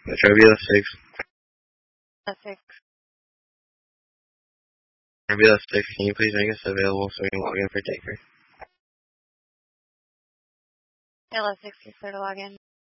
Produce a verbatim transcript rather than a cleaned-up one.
Metrovia six. That's six. Metrovia six, can you please make us available so we can log in for Taker? L S six is clear to log in.